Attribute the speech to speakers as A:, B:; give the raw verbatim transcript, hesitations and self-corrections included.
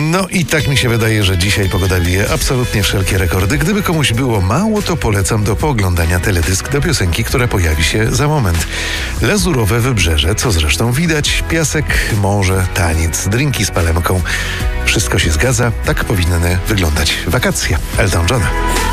A: No i tak mi się wydaje, że dzisiaj pogoda bije absolutnie wszelkie rekordy. Gdyby komuś było mało, to polecam do pooglądania teledysk do piosenki, która pojawi się za moment. Lazurowe wybrzeże, co zresztą widać, piasek, morze, taniec, drinki z palemką. Wszystko się zgadza, tak powinny wyglądać wakacje. Elton John.